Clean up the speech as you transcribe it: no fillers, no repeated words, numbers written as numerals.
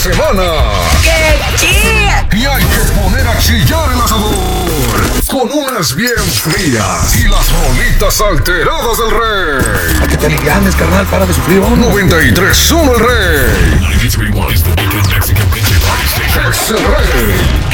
semana. ¡Qué chido! Y hay que poner a chillar el asador con unas bien frías y las rolitas alteradas del rey. Para que te alivianes, carnal, para de sufrir. 93.1 el rey. Es el rey.